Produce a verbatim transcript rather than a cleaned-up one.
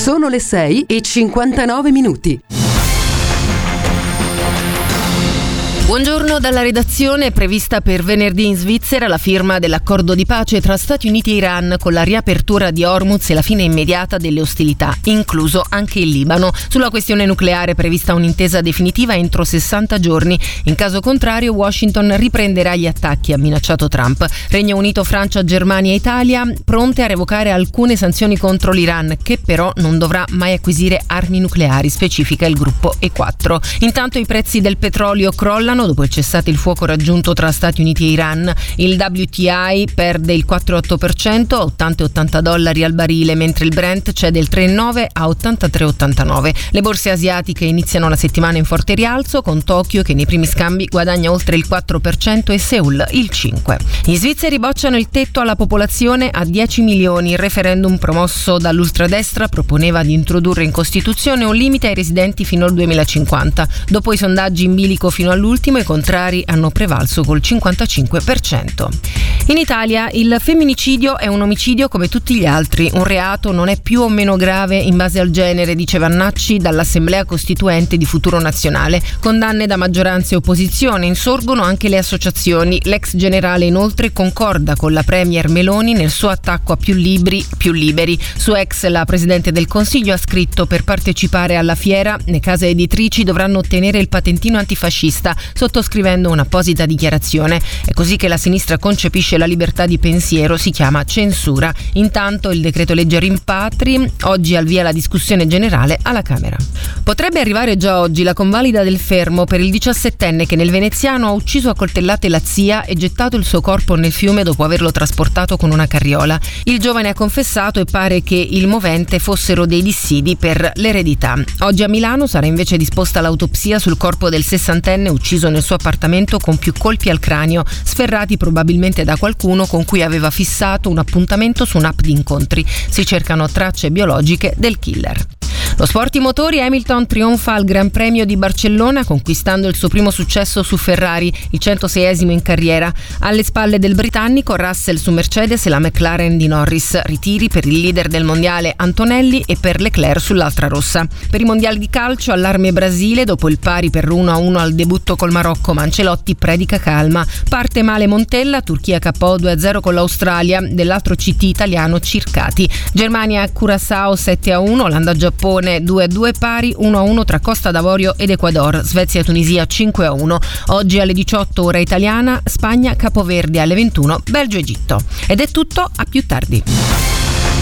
Sono le sei e cinquantanove minuti. Buongiorno dalla redazione. È prevista per venerdì in Svizzera la firma dell'accordo di pace tra Stati Uniti e Iran con la riapertura di Hormuz e la fine immediata delle ostilità, incluso anche il Libano. Sulla questione nucleare è prevista un'intesa definitiva entro sessanta giorni. In caso contrario Washington riprenderà gli attacchi, ha minacciato Trump. Regno Unito, Francia, Germania e Italia pronte a revocare alcune sanzioni contro l'Iran, che però non dovrà mai acquisire armi nucleari, specifica il gruppo E quattro. Intanto i prezzi del petrolio crollano dopo il cessate il fuoco raggiunto tra Stati Uniti e Iran. Il W T I perde il quattro virgola otto per cento a ottanta virgola ottanta dollari al barile, mentre il Brent cede il tre virgola nove a ottantatré virgola ottantanove. Le borse asiatiche iniziano la settimana in forte rialzo, con Tokyo che nei primi scambi guadagna oltre il quattro per cento e Seoul il cinque per cento. Gli svizzeri bocciano il tetto alla popolazione a dieci milioni. Il referendum promosso dall'ultradestra proponeva di introdurre in Costituzione un limite ai residenti fino al duemilacinquanta. Dopo i sondaggi in bilico fino all'ultimo, i contrari hanno prevalso col cinquantacinque per cento. In Italia il femminicidio è un omicidio come tutti gli altri. Un reato non è più o meno grave in base al genere, dice Vannacci dall'Assemblea Costituente di Futuro Nazionale. Condanne da maggioranza e opposizione, insorgono anche le associazioni. L'ex generale inoltre concorda con la premier Meloni nel suo attacco a più libri, più liberi. Su ex la Presidente del Consiglio ha scritto: per partecipare alla fiera le case editrici dovranno ottenere il patentino antifascista, sottoscrivendo un'apposita dichiarazione. È così che la sinistra concepisce la libertà di pensiero, si chiama censura. Intanto il decreto legge rimpatri, oggi al via la discussione generale alla Camera. Potrebbe arrivare già oggi la convalida del fermo per il diciassettenne che nel veneziano ha ucciso a coltellate la zia e gettato il suo corpo nel fiume dopo averlo trasportato con una carriola. Il giovane ha confessato e pare che il movente fossero dei dissidi per l'eredità. Oggi a Milano sarà invece disposta l'autopsia sul corpo del sessantenne ucciso nel suo appartamento con più colpi al cranio, sferrati probabilmente da qualcuno con cui aveva fissato un appuntamento su un'app di incontri. Si cercano tracce biologiche del killer. Lo sport, i motori. Hamilton trionfa al Gran Premio di Barcellona conquistando il suo primo successo su Ferrari, il centoseiesimo in carriera. Alle spalle del britannico Russell su Mercedes e la McLaren di Norris. Ritiri per il leader del mondiale Antonelli e per Leclerc sull'altra rossa. Per i mondiali di calcio allarme Brasile dopo il pari per uno a uno al debutto col Marocco, ma Ancelotti predica calma. Parte male Montella, Turchia K O due a zero con l'Australia, dell'altro C T italiano Circati. Germania Curaçao sette a uno, Olanda-Giappone due a due pari, uno a uno tra Costa d'Avorio ed Ecuador, Svezia-Tunisia cinque a uno. Oggi alle diciotto ora italiana, Spagna-Capoverde alle ventuno, Belgio-Egitto. Ed è tutto, a più tardi.